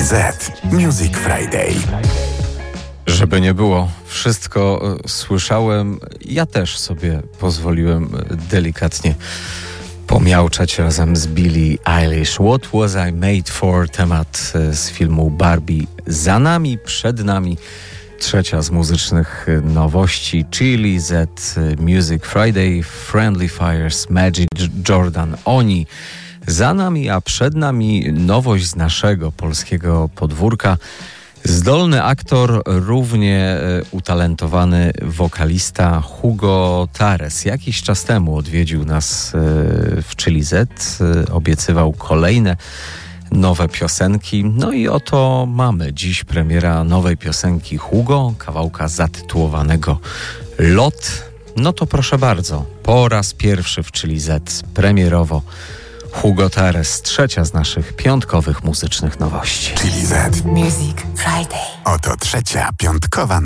Z Music Friday. Żeby nie było, wszystko słyszałem. Ja też sobie pozwoliłem delikatnie pomiauczać razem z Billie Eilish. What Was I Made For? Temat z filmu Barbie za nami, przed nami. Trzecia z muzycznych nowości, Chili Z Music Friday, Friendly Fires, Magic Jordan, Oni. Za nami, a przed nami nowość z naszego polskiego podwórka. Zdolny aktor, równie utalentowany wokalista Hugo Tares. Jakiś czas temu odwiedził nas w Chili Z, obiecywał kolejne nowe piosenki. No i oto mamy dziś premiera nowej piosenki Hugo, kawałka zatytułowanego Lot. No to proszę bardzo, po raz pierwszy w Chili Z premierowo Hugo Tares, trzecia z naszych piątkowych muzycznych nowości. Chili Z Music Friday. Oto trzecia piątkowa